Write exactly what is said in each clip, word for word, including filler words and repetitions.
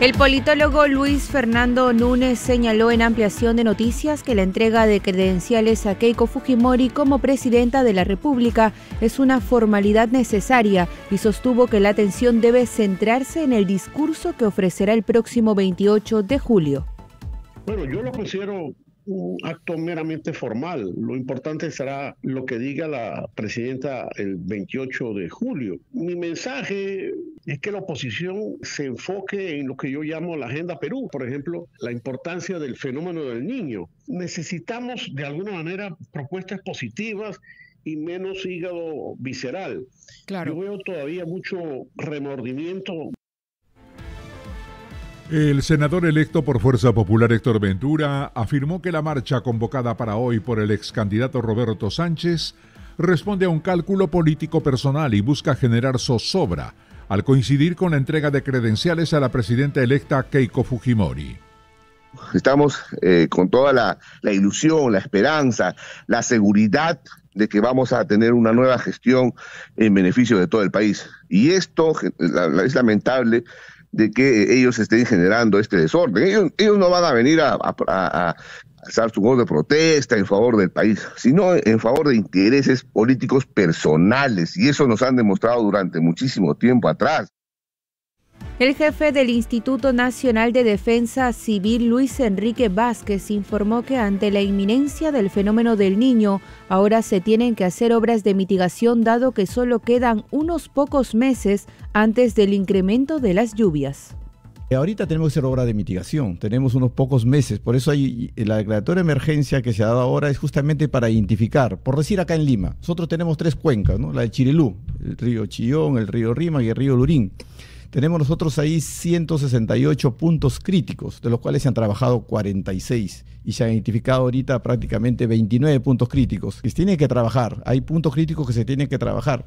El politólogo Luis Fernando Núñez señaló en Ampliación de Noticias que la entrega de credenciales a Keiko Fujimori como presidenta de la República es una formalidad necesaria y sostuvo que la atención debe centrarse en el discurso que ofrecerá el próximo veintiocho de julio. Bueno, yo lo considero un acto meramente formal. Lo importante será lo que diga la presidenta el veintiocho de julio. Mi mensaje es que la oposición se enfoque en lo que yo llamo la Agenda Perú, por ejemplo, la importancia del fenómeno del niño. Necesitamos, de alguna manera, propuestas positivas y menos hígado visceral. Claro. Yo veo todavía mucho remordimiento. El senador electo por Fuerza Popular Héctor Ventura afirmó que la marcha convocada para hoy por el ex candidato Roberto Sánchez responde a un cálculo político personal y busca generar zozobra al coincidir con la entrega de credenciales a la presidenta electa Keiko Fujimori. Estamos eh, con toda la, la ilusión, la esperanza, la seguridad de que vamos a tener una nueva gestión en beneficio de todo el país. Y esto la, la, es lamentable de que ellos estén generando este desorden. Ellos, ellos no van a venir a, a, a alzar su voz de protesta en favor del país, sino en favor de intereses políticos personales, y eso nos han demostrado durante muchísimo tiempo atrás. El jefe del Instituto Nacional de Defensa Civil, Luis Enrique Vázquez, informó que ante la inminencia del fenómeno del Niño, ahora se tienen que hacer obras de mitigación dado que solo quedan unos pocos meses antes del incremento de las lluvias. Ahorita tenemos que hacer obra de mitigación, tenemos unos pocos meses, por eso hay la declaratoria de emergencia que se ha dado ahora es justamente para identificar, por decir acá en Lima, nosotros tenemos tres cuencas, ¿no? La de Chirilú, el río Chillón, el río Rímac y el río Lurín. Tenemos nosotros ahí ciento sesenta y ocho puntos críticos, de los cuales se han trabajado cuarenta y seis y se han identificado ahorita prácticamente veintinueve puntos críticos que se tienen que trabajar, hay puntos críticos que se tienen que trabajar.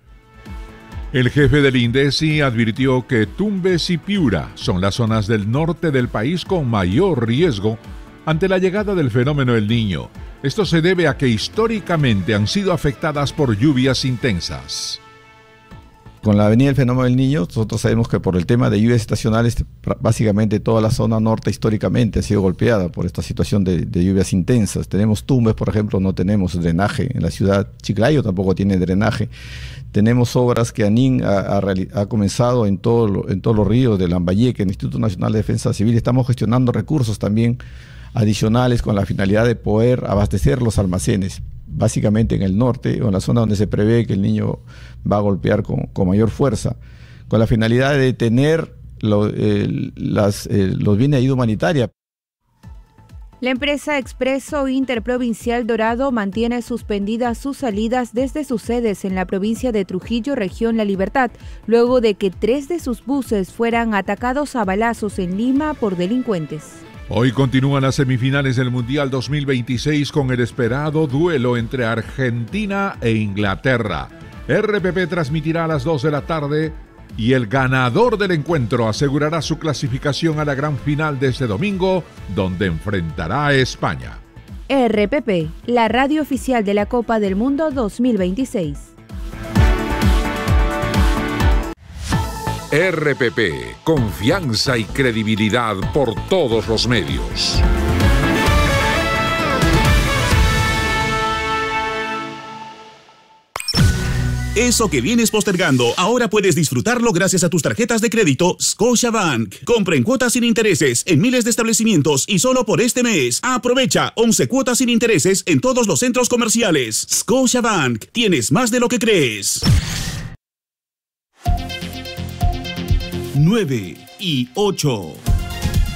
El jefe del INDECI advirtió que Tumbes y Piura son las zonas del norte del país con mayor riesgo ante la llegada del fenómeno El Niño. Esto se debe a que históricamente han sido afectadas por lluvias intensas. Con la venida del fenómeno del Niño, nosotros sabemos que por el tema de lluvias estacionales, básicamente toda la zona norte históricamente ha sido golpeada por esta situación de, de lluvias intensas. Tenemos Tumbes, por ejemplo, no tenemos drenaje en la ciudad. Chiclayo tampoco tiene drenaje. Tenemos obras que ANIN ha, ha, ha comenzado en, todo, en todos los ríos de Lambayeque, el Instituto Nacional de Defensa Civil. Estamos gestionando recursos también adicionales con la finalidad de poder abastecer los almacenes, básicamente en el norte o en la zona donde se prevé que el Niño va a golpear con, con mayor fuerza, con la finalidad de detener lo, eh, las, eh, los bienes de ayuda humanitaria. La empresa Expreso Interprovincial Dorado mantiene suspendidas sus salidas desde sus sedes en la provincia de Trujillo, región La Libertad, luego de que tres de sus buses fueran atacados a balazos en Lima por delincuentes. Hoy continúan las semifinales del Mundial dos mil veintiséis con el esperado duelo entre Argentina e Inglaterra. R P P transmitirá a las dos de la tarde y el ganador del encuentro asegurará su clasificación a la gran final de este domingo, donde enfrentará a España. R P P, la radio oficial de la Copa del Mundo dos mil veintiséis. R P P, confianza y credibilidad por todos los medios. Eso que vienes postergando, ahora puedes disfrutarlo gracias a tus tarjetas de crédito Scotiabank. Compra en cuotas sin intereses en miles de establecimientos y solo por este mes. Aprovecha once cuotas sin intereses en todos los centros comerciales. Scotiabank, tienes más de lo que crees. nueve y ocho.